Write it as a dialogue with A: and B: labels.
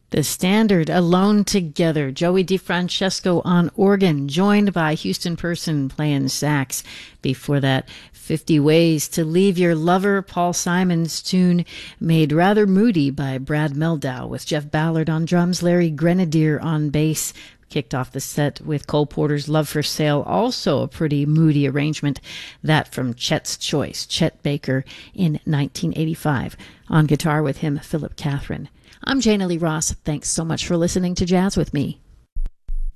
A: The Standard, Alone Together. Joey DeFrancesco on organ, joined by Houston Person playing sax. Before that, 50 Ways to Leave Your Lover, Paul Simon's tune, made rather moody by Brad Meldau, with Jeff Ballard on drums, Larry Grenadier on bass. Kicked off the set with Cole Porter's Love for Sale, also a pretty moody arrangement. That from Chet's Choice, Chet Baker, in 1985. On guitar with him, Philip Catherine. I'm Jana Lee Ross. Thanks so much for listening to Jazz with Me.